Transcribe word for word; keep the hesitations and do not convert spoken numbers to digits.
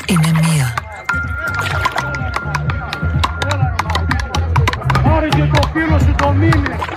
είναι μία. Πάρε και το φίλο σου το μήνυμα.